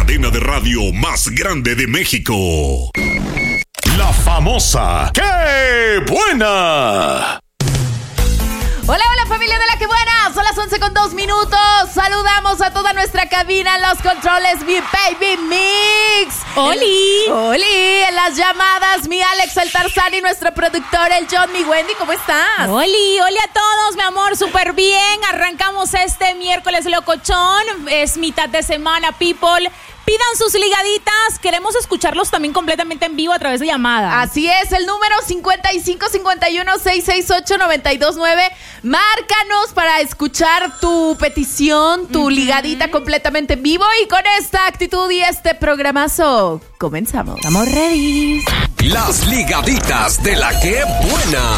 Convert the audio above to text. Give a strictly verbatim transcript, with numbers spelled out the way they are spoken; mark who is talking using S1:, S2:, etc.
S1: cadena de radio más grande de México. La famosa ¡Qué buena!
S2: Hola, hola familia de La Que Buena, son las once con dos minutos. Saludamos a toda nuestra cabina en los controles, mi baby Mix.
S3: ¡Oli!
S2: El, ¡Oli! En las llamadas, mi Alex, el Tarzán y nuestro productor, el John, mi Wendy, ¿cómo estás?
S3: ¡Oli! ¡Oli a todos, mi amor! ¡Súper bien! Arrancamos este miércoles locochón. Es mitad de semana, people. Pidan sus ligaditas. Queremos escucharlos también completamente en vivo a través de llamada.
S2: Así es, el número cincuenta y cinco cincuenta y uno, seiscientos sesenta y ocho, noventa y dos nueve. Márcanos para escuchar tu petición, tu uh-huh. ligadita completamente en vivo. Y con esta actitud y este programazo, comenzamos.
S3: Estamos ready.
S1: Las ligaditas de La Que Buena.